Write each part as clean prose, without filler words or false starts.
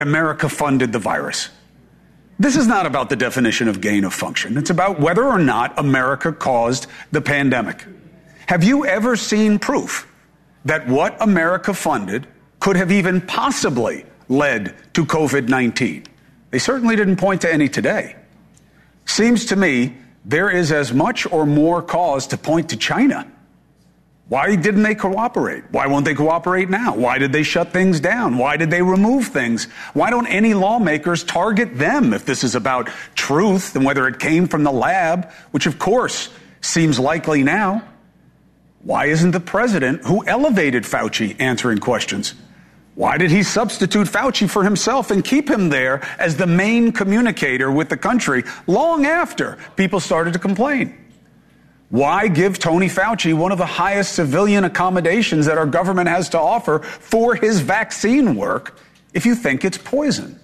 America funded the virus. This is not about the definition of gain of function. It's about whether or not America caused the pandemic. Have you ever seen proof that what America funded could have even possibly led to COVID-19? They certainly didn't point to any today. Seems to me there is as much or more cause to point to China. Why didn't they cooperate? Why won't they cooperate now? Why did they shut things down? Why did they remove things? Why don't any lawmakers target them if this is about truth and whether it came from the lab, which of course seems likely now? Why isn't the president, who elevated Fauci, answering questions? Why did he substitute Fauci for himself and keep him there as the main communicator with the country long after people started to complain? Why give Tony Fauci one of the highest civilian accommodations that our government has to offer for his vaccine work if you think it's poison?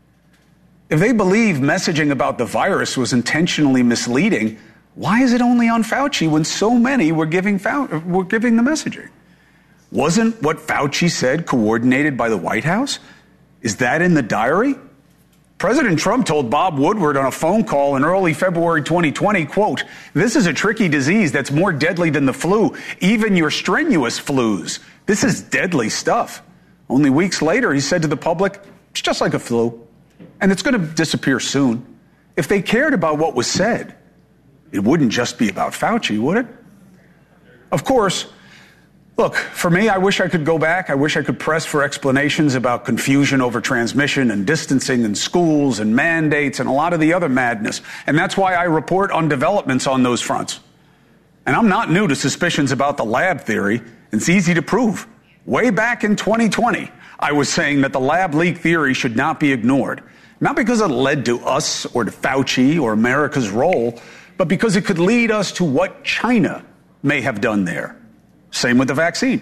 If they believe messaging about the virus was intentionally misleading, why is it only on Fauci when so many were giving the messaging? Wasn't what Fauci said coordinated by the White House? Is that in the diary? President Trump told Bob Woodward on a phone call in early February 2020, quote, "This is a tricky disease that's more deadly than the flu, even your strenuous flus. This is deadly stuff." Only weeks later, he said to the public, "It's just like a flu, and it's going to disappear soon." If they cared about what was said, it wouldn't just be about Fauci, would it? Of course, look, for me, I wish I could go back. I wish I could press for explanations about confusion over transmission and distancing in schools and mandates and a lot of the other madness. And that's why I report on developments on those fronts. And I'm not new to suspicions about the lab theory. It's easy to prove. Way back in 2020, I was saying that the lab leak theory should not be ignored. Not because it led to us or to Fauci or America's role, but because it could lead us to what China may have done there. Same with the vaccine.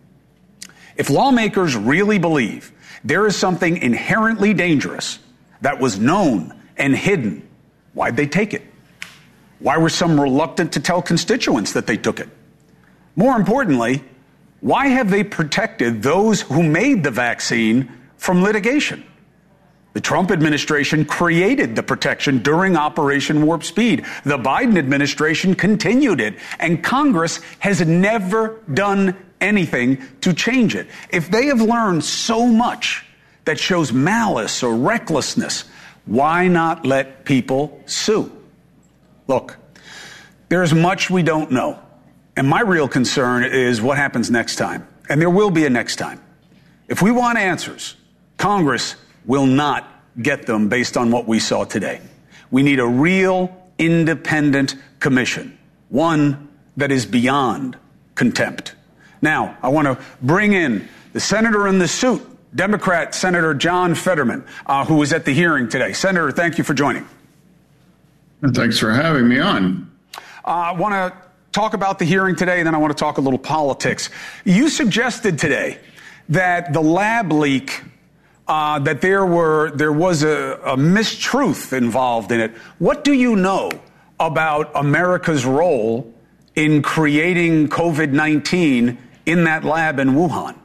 If lawmakers really believe there is something inherently dangerous that was known and hidden, why'd they take it? Why were some reluctant to tell constituents that they took it? More importantly, why have they protected those who made the vaccine from litigation? The Trump administration created the protection during Operation Warp Speed. The Biden administration continued it, and Congress has never done anything to change it. If they have learned so much that shows malice or recklessness, why not let people sue? Look, there's much we don't know, and my real concern is what happens next time, and there will be a next time. If we want answers, Congress will not get them based on what we saw today. We need a real independent commission, one that is beyond contempt. Now, I want to bring in the senator in the suit, Democrat Senator John Fetterman, who was at the hearing today. Senator, thank you for joining. Thanks for having me on. I want to talk about the hearing today, and then I want to talk a little politics. You suggested today that the lab leak, that there was a mistruth involved in it. What do you know about America's role in creating COVID-19 in that lab in Wuhan?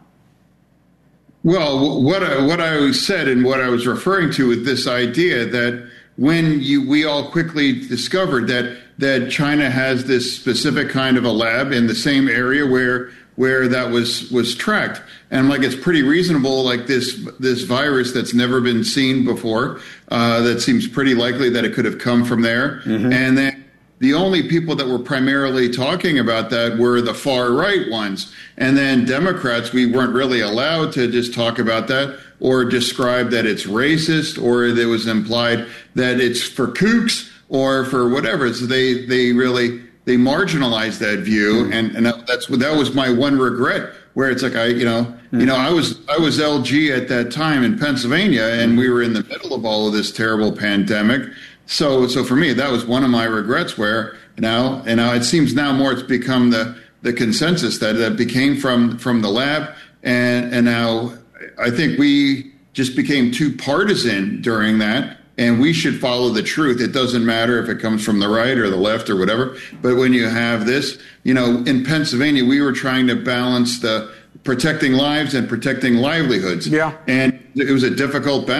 Well, what I said and what I was referring to with this idea that when we all quickly discovered that China has this specific kind of a lab in the same area where that was tracked. And like, it's pretty reasonable, like this virus that's never been seen before, that seems pretty likely that it could have come from there. Mm-hmm. And then the only people that were primarily talking about that were the far right ones. And then Democrats, we weren't really allowed to just talk about that or describe that it's racist or that it was implied that it's for kooks or for whatever. So they marginalized that view, and that was my one regret. Where it's like I was LG at that time in Pennsylvania, and we were in the middle of all of this terrible pandemic. So for me, that was one of my regrets. Where now it seems now more it's become the consensus that became from the lab, and now I think we just became too partisan during that. And we should follow the truth. It doesn't matter if it comes from the right or the left or whatever. But when you have this, in Pennsylvania, we were trying to balance the protecting lives and protecting livelihoods. Yeah. And it was a difficult balance.